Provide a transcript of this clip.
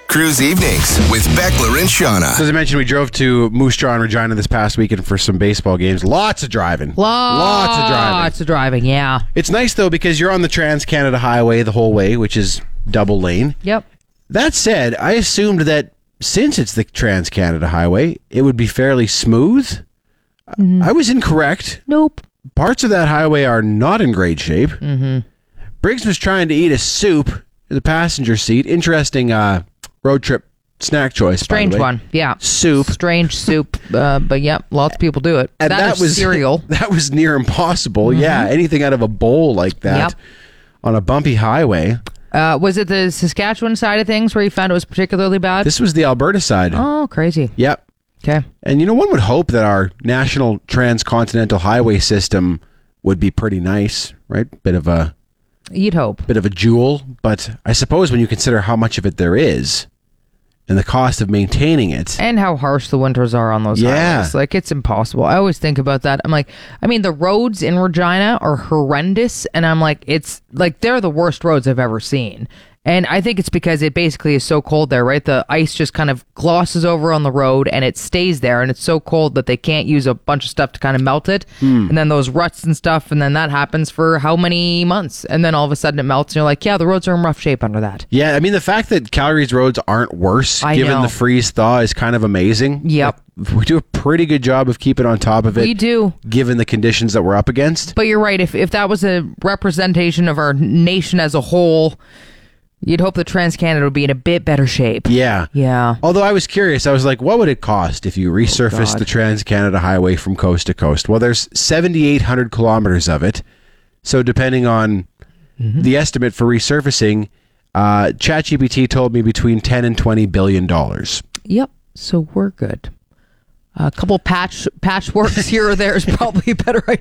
Cruise Evenings with Beckler and Shauna. So as I mentioned, we drove to Moose Jaw and Regina this past weekend for some baseball games. Lots of driving. Lots of driving, yeah. It's nice, though, because you're on the Trans-Canada Highway the whole way, which is double lane. Yep. That said, I assumed that since it's the Trans-Canada Highway, it would be fairly smooth. I was incorrect. Nope. Parts of that highway are not in great shape. Briggs was trying to eat a soup in the passenger seat. Interesting road trip snack choice. Strange one, yeah. Soup. Strange soup, but yep, lots of people do it. And that was cereal. That was near impossible. Yeah, anything out of a bowl like that on a bumpy highway. Was it the Saskatchewan side of things where you found it was particularly bad? This was the Alberta side. Oh, crazy. Yep. Okay. And one would hope that our national transcontinental highway system would be pretty nice, right? You'd hope. Bit of a jewel, but I suppose when you consider how much of it there is and the cost of maintaining it. And how harsh the winters are on those highways. Like, it's impossible. I always think about that. I'm like, the roads in Regina are horrendous, and I'm like, it's like they're the worst roads I've ever seen. And I think it's because it basically is so cold there, right? The ice just kind of glosses over on the road and it stays there, and it's so cold that they can't use a bunch of stuff to kind of melt it. And then those ruts and stuff, and then that happens for how many months? And then all of a sudden it melts, and you're like, yeah, the roads are in rough shape under that. Yeah, the fact that Calgary's roads aren't worse given the freeze thaw is kind of amazing. Yep. We do a pretty good job of keeping on top of it. We do. Given the conditions that we're up against. But you're right. If that was a representation of our nation as a whole, you'd hope that Trans-Canada would be in a bit better shape. Yeah. Yeah. Although I was curious, I was like, what would it cost if you resurfaced the Trans-Canada Highway from coast to coast? Well, there's 7,800 kilometers of it. So depending on the estimate for resurfacing, ChatGPT told me between $10 and $20 billion. Yep. So we're good. A couple patchworks here or there is probably a better idea.